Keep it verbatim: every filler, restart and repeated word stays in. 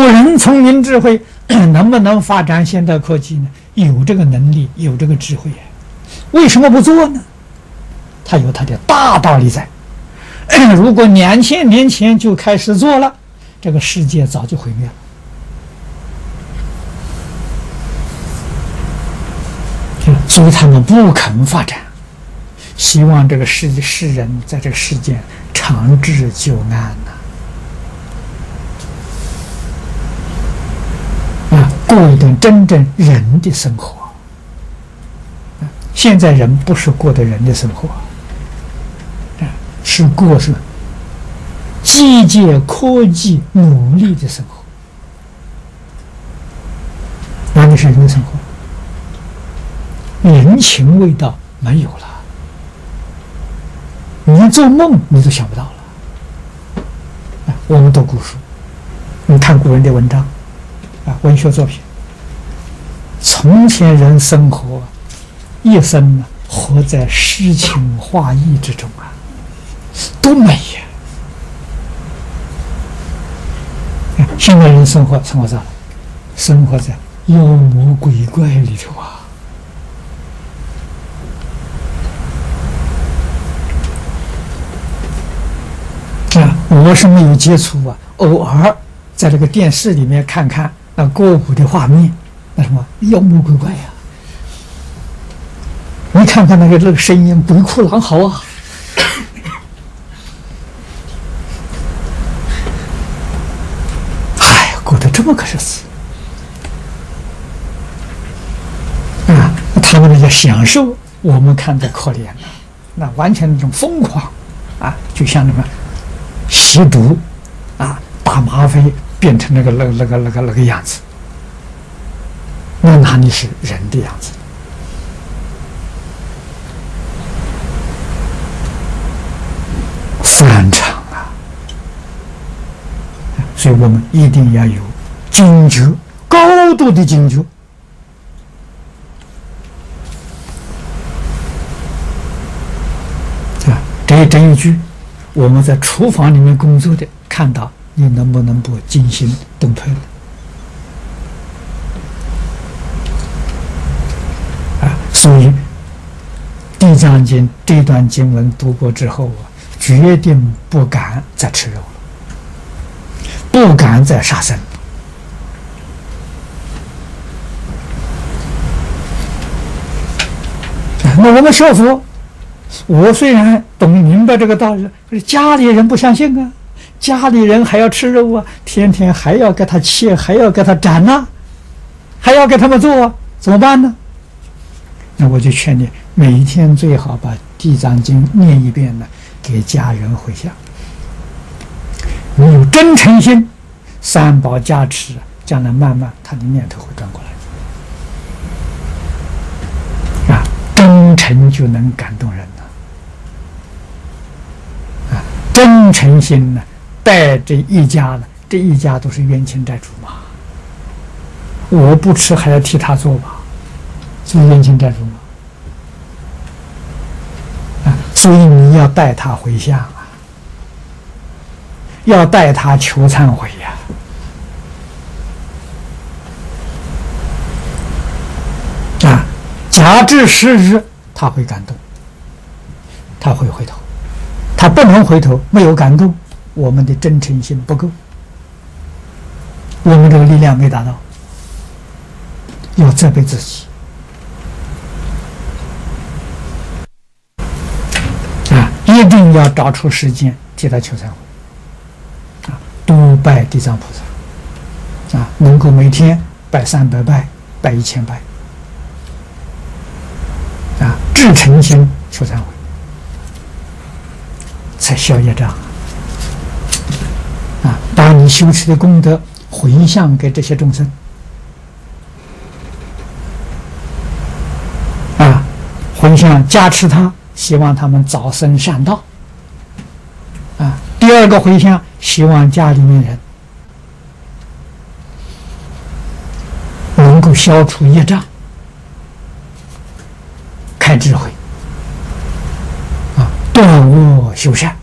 人聪明智慧，能不能发展现代科技呢？有这个能力，有这个智慧呀，为什么不做呢？他有他的大道理在。如果两千年前就开始做了，这个世界早就毁灭了。所以他们不肯发展，希望这个世世人在这个世界长治久安呐、啊，啊，过一点真正人的生活。啊、现在人不是过的人的生活，啊，是过是机械科技努力的生活。哪里是人的生活？人情味道没有了，你做梦你都想不到了。啊，我们读古书，你看古人的文章，啊，文学作品，从前人生活一生呢，活在诗情画意之中啊，多美呀！啊，现在人生活生活在生活在妖魔鬼怪里头啊。啊，我是没有接触啊，偶尔在这个电视里面看看那歌舞的画面，那什么妖魔鬼怪呀、啊！你看看那个那个声音，鬼哭狼嚎啊！哎呀，过得这么个日子啊！他们那些享受，我们看着可怜了，那完全那种疯狂啊，就像那么。吸毒啊，打吗啡，变成那个那个那个那个那个样子，那哪里是人的样子？反常啊！所以我们一定要有警觉，高度的警觉啊！这这一句。我们在厨房里面工作的，看到你能不能不惊心动魄了？啊，所以《地藏经》这段经文读过之后啊，决定不敢再吃肉了，不敢再杀生。啊，那我们学佛。我虽然懂明白这个道理，可是家里人不相信啊，家里人还要吃肉啊，天天还要给他切，还要给他斩呐、啊，还要给他们做、啊，怎么办呢？那我就劝你，每一天最好把《地藏经》念一遍呢，给家人回向。你有真诚心，三宝加持，将来慢慢他的念头会转过来。啊，真诚就能感动人了。真诚心呢，带这一家呢，这一家都是冤亲债主嘛。我不吃还要替他做吧，是冤亲债主嘛。啊，所以你要带他回向啊，要带他求忏悔呀、啊。啊，假至时日，他会感动，他会回头。他不能回头，没有感动，我们的真诚心不够，我们这个力量没达到，要责备自己啊！一定要找出时间替他求忏悔啊！多拜地藏菩萨啊，能够每天拜三百拜，拜一千拜啊，至诚心求忏悔。才消业障啊！把你修持的功德回向给这些众生啊，回向加持他，希望他们早生善道啊。第二个回向，希望家里面人能够消除业障，开智慧啊，断恶修善。